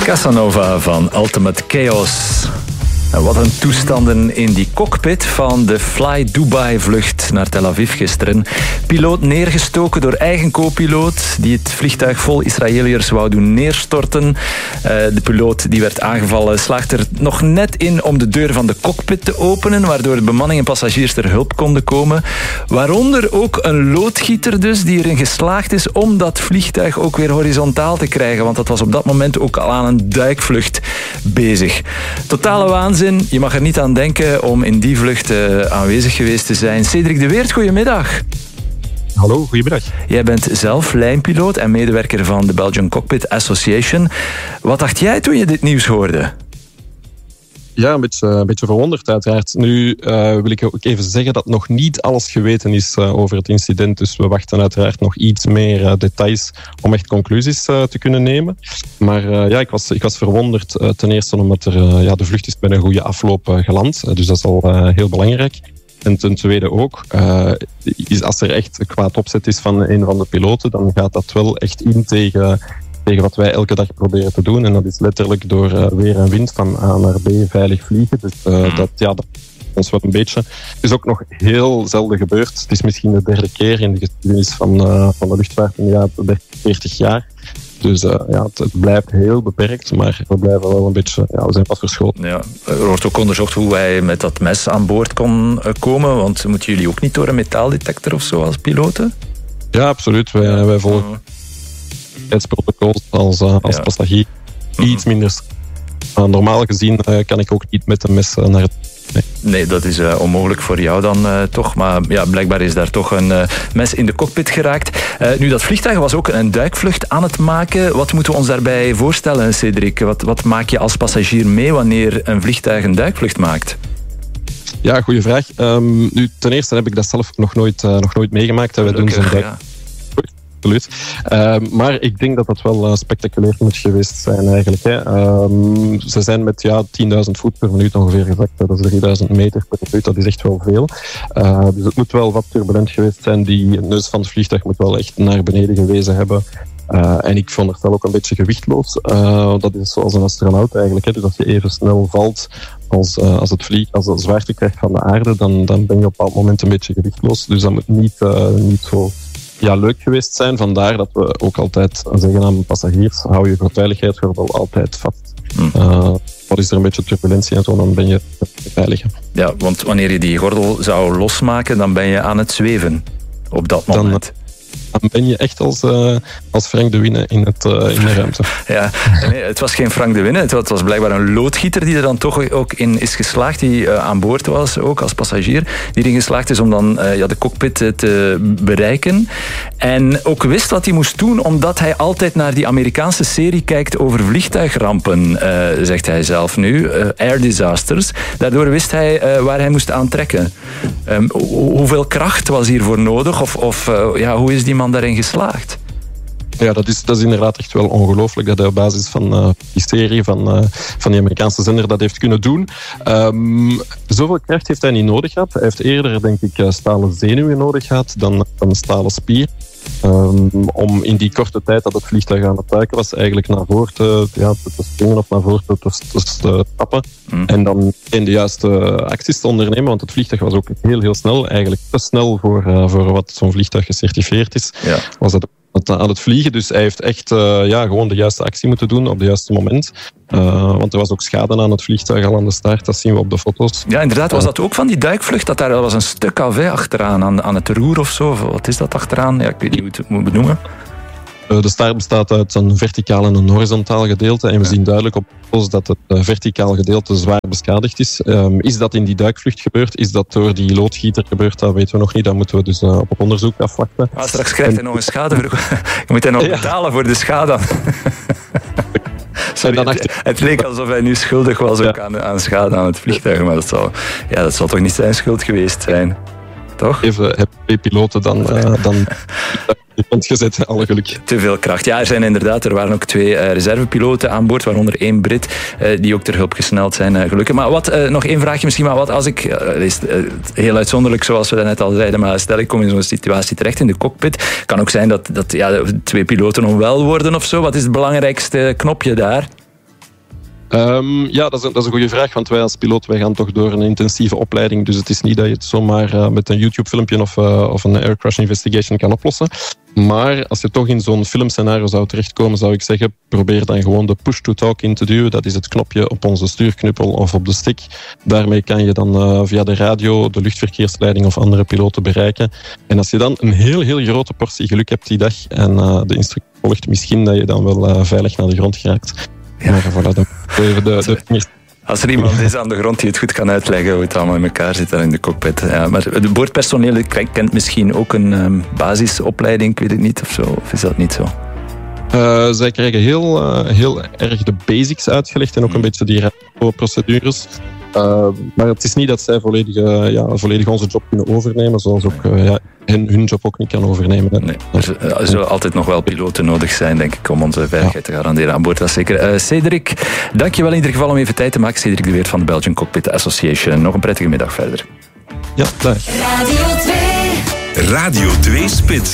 Casanova van Ultimate Chaos. En wat een toestanden in die cockpit van de Fly Dubai-vlucht naar Tel Aviv gisteren. Piloot neergestoken door eigen co-piloot die het vliegtuig vol Israëliërs wou doen neerstorten. De piloot die werd aangevallen slaagt er nog net in om de deur van de cockpit te openen, waardoor de bemanning en passagiers ter hulp konden komen. Waaronder ook een loodgieter dus, die erin geslaagd is om dat vliegtuig ook weer horizontaal te krijgen, want dat was op dat moment ook al aan een duikvlucht bezig. Totale waanzin. Je mag er niet aan denken om in die vlucht aanwezig geweest te zijn. Cedric de Weert, goedemiddag. Hallo, goedemiddag. Jij bent zelf lijnpiloot en medewerker van de Belgian Cockpit Association. Wat dacht jij toen je dit nieuws hoorde? Ja, een beetje verwonderd uiteraard. Nu wil ik ook even zeggen dat nog niet alles geweten is over het incident. Dus we wachten uiteraard nog iets meer details om echt conclusies te kunnen nemen. Maar ja, ik was verwonderd ten eerste omdat de vlucht is met een goede afloop geland. Dus dat is al heel belangrijk. En ten tweede ook, als er echt kwaad opzet is van een van de piloten, dan gaat dat wel echt in tegen wat wij elke dag proberen te doen. En dat is letterlijk door weer en wind van A naar B veilig vliegen. Dus dat ons wel een beetje. Het is ook nog heel zelden gebeurd. Het is misschien de derde keer in de geschiedenis van de luchtvaart in de 40 jaar. Dus het blijft heel beperkt, maar we blijven wel een beetje, we zijn pas verschoten. Ja, er wordt ook onderzocht hoe hij met dat mes aan boord kon komen, want moeten jullie ook niet door een metaaldetector of zo als piloten? Ja, absoluut. Wij volgen het protocol als passagier. Iets minder. Normaal gezien kan ik ook niet met een mes naar het... Nee, dat is onmogelijk voor jou dan toch. Maar ja, blijkbaar is daar toch een mes in de cockpit geraakt. Nu, dat vliegtuig was ook een duikvlucht aan het maken. Wat moeten we ons daarbij voorstellen, Cedric? Wat maak je als passagier mee wanneer een vliegtuig een duikvlucht maakt? Ja, goede vraag. Nu, ten eerste heb ik dat zelf nog nooit meegemaakt. Wij doen zo'n duik. Absoluut. Maar ik denk dat dat wel spectaculair moet geweest zijn eigenlijk. Hè. Ze zijn met 10.000 voet per minuut ongeveer gezakt. Dat is 3000 meter per minuut. Dat is echt wel veel. Dus het moet wel wat turbulent geweest zijn. Die neus van het vliegtuig moet wel echt naar beneden gewezen hebben. En ik vond het wel ook een beetje gewichtloos. Dat is zoals een astronaut eigenlijk. Hè. Dus als je even snel valt als de zwaartekracht van de aarde, dan ben je op een bepaald moment een beetje gewichtloos. Dus dat moet niet zo... leuk geweest zijn. Vandaar dat we ook altijd zeggen aan passagiers, hou je veiligheidsgordel altijd vast. Wat is er een beetje turbulentie en zo, dan ben je veilig. Ja, want wanneer je die gordel zou losmaken, dan ben je aan het zweven op dat moment. Dan ben je echt als Frank de Winne in de ruimte. Ja, nee, het was geen Frank de Winne. Het was blijkbaar een loodgieter die er dan toch ook in is geslaagd, die aan boord was, ook als passagier, die erin geslaagd is om dan de cockpit te bereiken. En ook wist wat hij moest doen, omdat hij altijd naar die Amerikaanse serie kijkt over vliegtuigrampen, zegt hij zelf nu, air disasters. Daardoor wist hij waar hij moest aantrekken. Hoeveel kracht was hiervoor nodig? Hoe is die man daarin geslaagd? Ja, dat is inderdaad echt wel ongelooflijk dat hij op basis van die serie van die Amerikaanse zender dat heeft kunnen doen. Zoveel kracht heeft hij niet nodig gehad. Hij heeft eerder, denk ik, stalen zenuwen nodig gehad dan stalen spier. Om in die korte tijd dat het vliegtuig aan het duiken was, eigenlijk naar voren te springen of naar voren te stappen. En dan in de juiste acties te ondernemen, want het vliegtuig was ook heel, heel snel. Eigenlijk te snel voor wat zo'n vliegtuig gecertificeerd is. Ja. Was het aan het vliegen, dus hij heeft echt gewoon de juiste actie moeten doen op het juiste moment. Want er was ook schade aan het vliegtuig al aan de start, dat zien we op de foto's. Ja, inderdaad, was dat ook van die duikvlucht, dat daar was een stuk af achteraan, aan het roer of zo? Wat is dat achteraan? Ja, ik weet niet hoe het moet benoemen. De staart bestaat uit een verticaal en een horizontaal gedeelte. En we zien duidelijk op foto's dat het verticaal gedeelte zwaar beschadigd is. Is dat in die duikvlucht gebeurd? Is dat door die loodgieter gebeurd? Dat weten we nog niet. Dat moeten we dus op onderzoek afwachten. Maar straks krijgt hij nog een schadevergoeding. Je moet hij nog betalen voor de schade. Sorry, het leek alsof hij nu schuldig was ook aan schade aan het vliegtuig. Maar dat zal toch niet zijn schuld geweest zijn? Toch? Even twee piloten dan gezet, alle geluk. Te veel kracht. Ja, er waren ook 2 reservepiloten aan boord, waaronder 1 Brit, die ook ter hulp gesneld zijn, gelukkig. Maar nog één vraagje misschien, maar wat als ik, is heel uitzonderlijk zoals we net al zeiden, maar stel ik kom in zo'n situatie terecht in de cockpit, kan ook zijn dat 2 piloten onwel worden of zo. Wat is het belangrijkste knopje daar? Ja, dat is een goede vraag, want wij als piloot gaan toch door een intensieve opleiding, dus het is niet dat je het zomaar met een YouTube-filmpje of een air crash investigation kan oplossen. Maar als je toch in zo'n filmscenario zou terechtkomen, zou ik zeggen, probeer dan gewoon de push-to-talk in te duwen. Dat is het knopje op onze stuurknuppel of op de stick. Daarmee kan je dan via de radio de luchtverkeersleiding of andere piloten bereiken. En als je dan een heel grote portie geluk hebt die dag en de instructie volgt, misschien dat je dan wel veilig naar de grond geraakt. Ja. Maar voilà, dan even Als er iemand is aan de grond die het goed kan uitleggen hoe het allemaal in elkaar zit daar in de cockpit. Ja, maar het boordpersoneel kent misschien ook een basisopleiding, ik weet het niet of zo. Of is dat niet zo? Zij krijgen heel erg de basics uitgelegd en ook een beetje die procedures. Maar het is niet dat zij volledig onze job kunnen overnemen, zoals ook hun job ook niet kan overnemen. Nee, er zullen altijd nog wel piloten nodig zijn, denk ik, om onze veiligheid te garanderen aan boord. Dat is zeker. Cedric, dankjewel in ieder geval om even tijd te maken. Cedric de Weert van de Belgian Cockpit Association. Nog een prettige middag verder. Ja, dag. Radio 2 Spits.